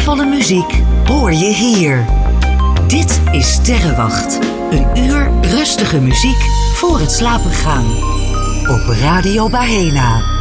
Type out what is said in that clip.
sfeervolle muziek hoor je hier. Dit is Sterrenwacht. Een uur rustige muziek voor het slapen gaan. Op Radio Bahena.